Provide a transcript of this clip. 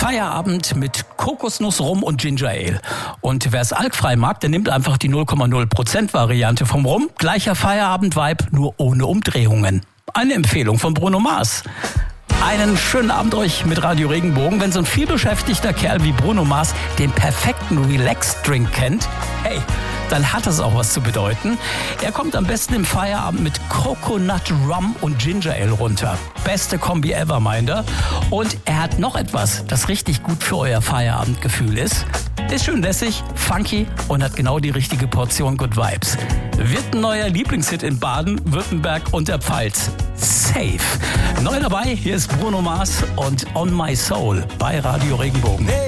Feierabend mit Kokosnuss, Rum und Ginger Ale. Und wer es alkfrei mag, der nimmt einfach die 0,0% Variante vom Rum. Gleicher Feierabend-Vibe, nur ohne Umdrehungen. Eine Empfehlung von Bruno Mars. Einen schönen Abend euch mit Radio Regenbogen. Wenn so ein vielbeschäftigter Kerl wie Bruno Mars den perfekten Relax-Drink kennt, hey, dann hat das auch was zu bedeuten. Er kommt am besten im Feierabend mit Coconut Rum und Ginger Ale runter. Beste Kombi ever, meint er. Und er hat noch etwas, das richtig gut für euer Feierabendgefühl ist. Ist schön lässig, funky und hat genau die richtige Portion Good Vibes. Wird ein neuer Lieblingshit in Baden, Württemberg und der Pfalz. Safe. Neu dabei, hier ist Bruno Mars und On My Soul bei Radio Regenbogen.